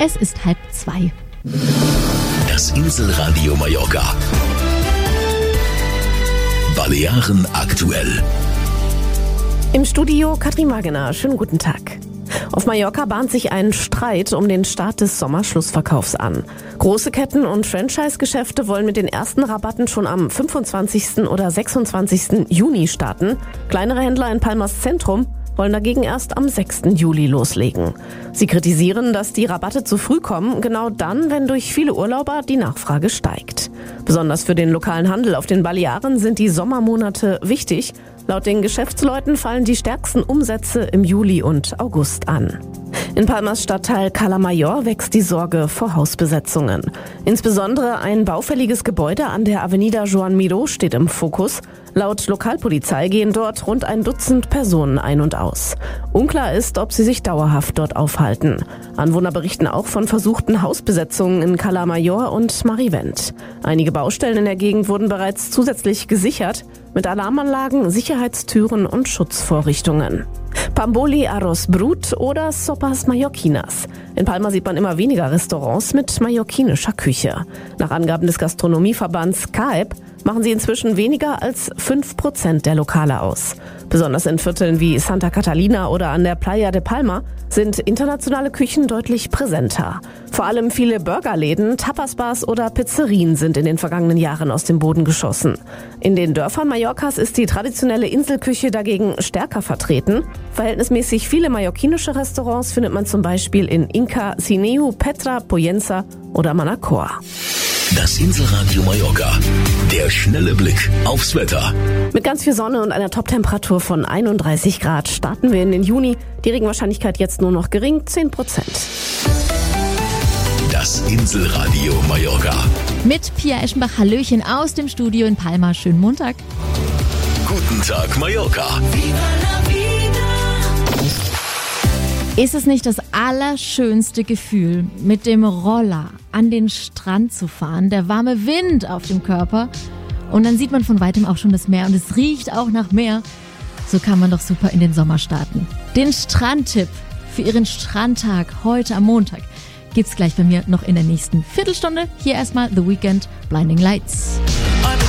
Es ist 1:30. Das Inselradio Mallorca. Balearen aktuell. Im Studio Katrin Wagener. Schönen guten Tag. Auf Mallorca bahnt sich ein Streit um den Start des Sommerschlussverkaufs an. Große Ketten und Franchise-Geschäfte wollen mit den ersten Rabatten schon am 25. oder 26. Juni starten. Kleinere Händler in Palmas Zentrum wollen dagegen erst am 6. Juli loslegen. Sie kritisieren, dass die Rabatte zu früh kommen, genau dann, wenn durch viele Urlauber die Nachfrage steigt. Besonders für den lokalen Handel auf den Balearen sind die Sommermonate wichtig. Laut den Geschäftsleuten fallen die stärksten Umsätze im Juli und August an. In Palmas Stadtteil Cala Mayor wächst die Sorge vor Hausbesetzungen. Insbesondere ein baufälliges Gebäude an der Avenida Joan Miró steht im Fokus. Laut Lokalpolizei gehen dort rund ein Dutzend Personen ein und aus. Unklar ist, ob sie sich dauerhaft dort aufhalten. Anwohner berichten auch von versuchten Hausbesetzungen in Cala Mayor und Marivent. Einige Baustellen in der Gegend wurden bereits zusätzlich gesichert mit Alarmanlagen, Sicherheitstüren und Schutzvorrichtungen. Pamboli Arroz Brut oder Sopas Mallorquinas. In Palma sieht man immer weniger Restaurants mit mallorquinischer Küche. Nach Angaben des Gastronomieverbands CAEB machen sie inzwischen weniger als 5% der Lokale aus. Besonders in Vierteln wie Santa Catalina oder an der Playa de Palma sind internationale Küchen deutlich präsenter. Vor allem viele Burgerläden, Tapasbars oder Pizzerien sind in den vergangenen Jahren aus dem Boden geschossen. In den Dörfern Mallorcas ist die traditionelle Inselküche dagegen stärker vertreten. Verhältnismäßig viele mallorquinische Restaurants findet man zum Beispiel in Inca, Sineu, Petra, Poyensa oder Manacor. Das Inselradio Mallorca. Der schnelle Blick aufs Wetter. Mit ganz viel Sonne und einer Toptemperatur von 31 Grad starten wir in den Juni. Die Regenwahrscheinlichkeit jetzt nur noch gering, 10%. Das Inselradio Mallorca. Mit Pia Eschenbach, Hallöchen aus dem Studio in Palma. Schönen Montag. Guten Tag Mallorca. Ist es nicht das allerschönste Gefühl, mit dem Roller an den Strand zu fahren, der warme Wind auf dem Körper und dann sieht man von weitem auch schon das Meer und es riecht auch nach Meer. So kann man doch super in den Sommer starten. Den Strandtipp für Ihren Strandtag heute am Montag gibt's gleich bei mir noch in der nächsten Viertelstunde. Hier erstmal The Weeknd, Blinding Lights.